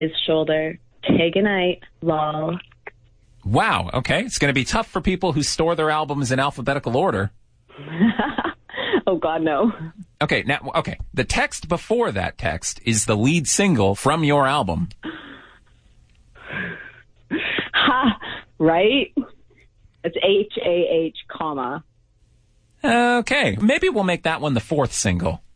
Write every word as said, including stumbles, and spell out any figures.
his shoulder. Tay Goodnight. Lol. Wow. Okay. It's going to be tough for people who store their albums in alphabetical order. Oh, God, no. Okay. Now, okay. The text before that text is the lead single from your album. Ha! Right? It's H A H, comma. Okay. Maybe we'll make that one the fourth single.